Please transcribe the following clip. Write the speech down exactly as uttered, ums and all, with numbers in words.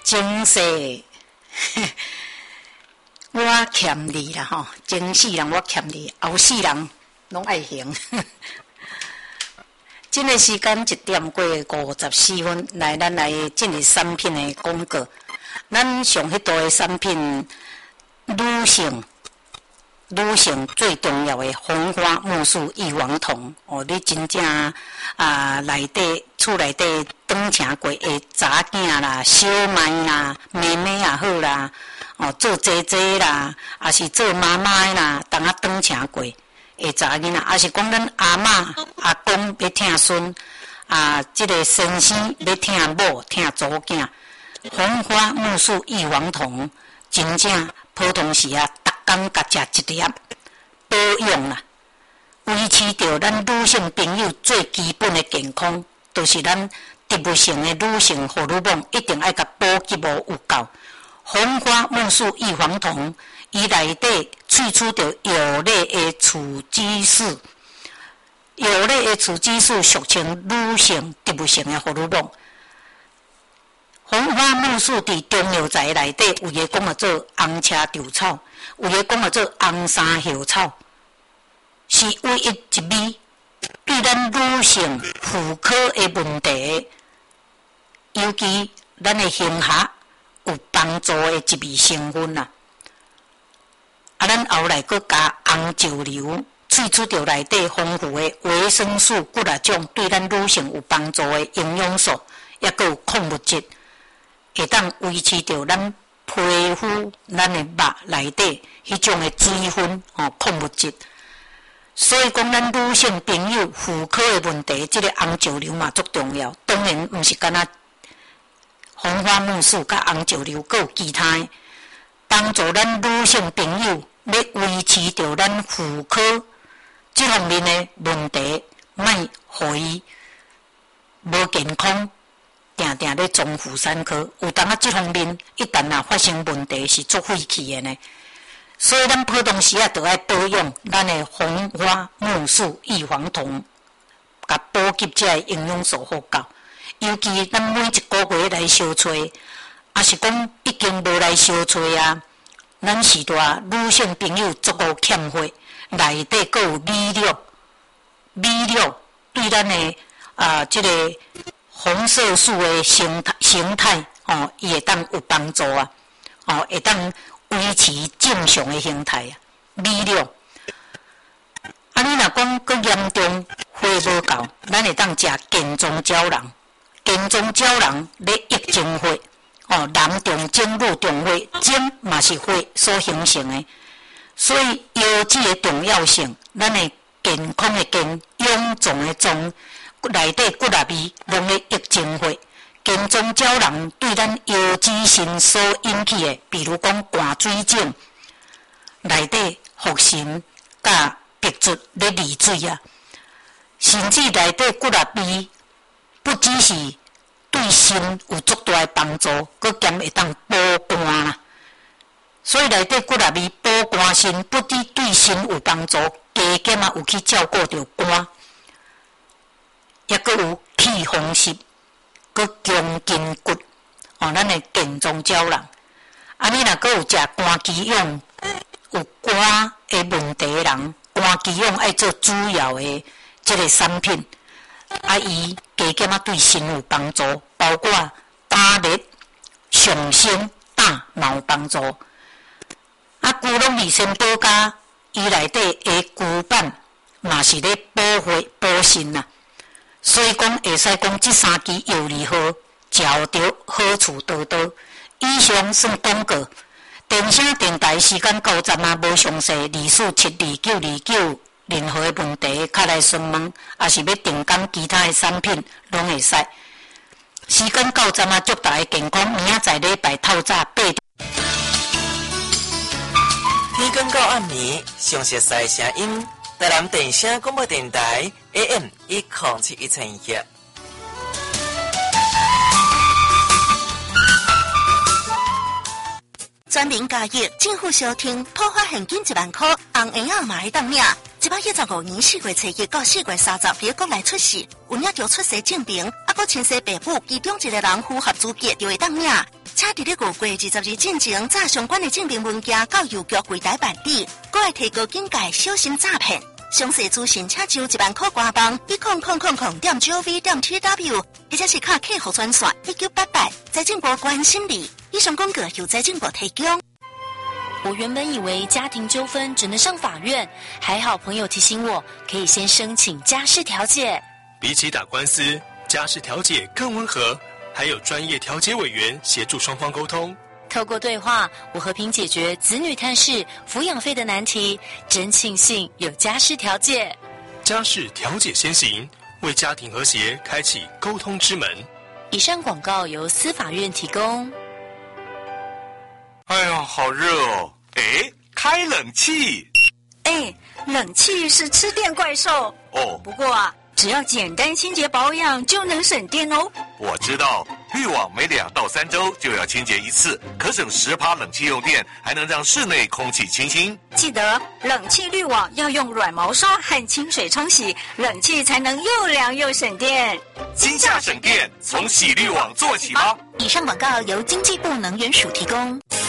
前世我欠你啦吼，前世人我欠你，后世人拢爱还。这个时间一点过五十四分，来咱来进入产品的广告。咱上迄道的产品，女性。女性最重要的红花木树异黄酮哦，你真正啊内底厝内底当请过的查囝啦、小妹啦、妹妹也好啦，哦做姐姐啦，也是做妈妈啦，当啊当请过会查囡仔，也是讲咱阿嬷阿公要疼孙啊，即、这个先生要疼某疼祖囝，红花木树异黄酮真正普通时啊。刚甲食一粒保养啦，维持着咱女性朋友最基本的健康，就是咱植物性的女性荷尔蒙一定爱甲补给无有够。红花木树异黄酮，伊内底萃取着有类的雌激素，有类的雌激素俗称女性植物性的荷尔蒙。红花木树伫中药材内底，有诶讲啊做红车豆草，有诶讲啊做红山叶草，是唯一一味对咱女性妇科诶问题，尤其咱诶形下有帮助诶一味成分啦。啊，咱后来佫加红石榴，萃取着内底丰富诶维生素、骨力种对咱女性有帮助诶营养素，也佫有矿物质。会当维持着咱皮肤、咱的肉内底迄种的水分、哦矿物质，所以讲咱女性朋友妇科的问题，这个红石榴嘛足重要。当然，毋是干那红花木树甲红石榴，佮有其他的帮助咱女性朋友要维持着咱妇科这方面的问题，莫互伊无健康。定定咧装妇产科，有当啊，这方面一旦啊发生问题是足费气的呢。所以咱普通时啊，都爱保养咱的红花木树异黄酮，甲补给这个营养素好够。尤其咱每一个月来烧吹，也是讲已经无来烧吹啊，咱时代女性朋友足够欠缺，内底佫有米粒，米粒对咱的啊这个。红色素的形态形态哦，伊会当有帮助啊，哦，会当维持正常的形态啊，米粒。啊，你若讲佫严重血无够，咱会当食健壮胶囊。健壮胶囊咧抑精血，哦，男重精，女重血，精嘛是血所形成的，所以药剂的重要性，咱的健康的健，臃肿的壮。内底骨力味拢咧抑精血，健壮胶囊对咱腰肌性所引起的，比如讲寒水症，内底腹肾甲鼻足咧离水啊，甚至内底骨力味不只是对心有足大的帮助，佮兼会当保肝啦。所以内底骨力味保肝心，不只对心有帮助，加减啊有去照顾着肝。也佫有气风湿，佫强筋骨，哦，咱的健壮胶囊。啊，你若佫有食肝肌用，有肝的问题的人，肝肌用爱做主要的这个产品，啊，伊加减啊对心有帮助，包括胆力、上升、胆嘛有帮助。啊，古龙利参保加伊内底的骨板嘛是咧保血保肾呐。所以讲，会使讲这三支药理好，食着好处多多。以上算广告。电声电台时间到站啊，无详细，二四七二九二九，任何的问题，较来询问，也是要订购其他的产品，拢会使。时间到站啊，祝大家健康，明仔载礼拜透早八点。 天光到暗暝，详细赛声音。台南电声广播电台 A M 一零七一千赫。 全民加入，政府小厅普发现金一万块，红圆仔嘛会当领。一百一十五年四月初一到四月三十，别国内出世，有领着出生证明，啊，搁亲生爸母其中一个人符合资格就会当领。 请伫咧五月二十日进前，查相关的证明文件到邮局柜台办理，搁会提高警戒，小心诈骗。详细资讯请上一万块官网一空空空空点 gov 点 tw， 或者是卡客户专线一九八八，财政部关心你。以上广告由财政部提供。 我原本以为家庭纠纷只能上法院，还好朋友提醒我，可以先申请家事调解。 比起打官司，家事调解更温和，还有专业调解委员协助双方沟通。 透过对话，我和平解决子女探视、抚养费的难题，真庆幸有家事调解。 家事调解先行，为家庭和谐开启沟通之门。 以上广告由司法院提供。 哎呀，好热哦！哎，开冷气。 哎，冷气是吃电怪兽哦。 不过啊，只要简单清洁保养就能省电哦。 我知道，滤网每两到三周就要清洁一次，可省十趴冷气用电，还能让室内空气清新。 记得冷气滤网要用软毛刷和清水冲洗，冷气才能又凉又省电。 今夏省电，从洗滤网做起吧。 以上广告由经济部能源署提供。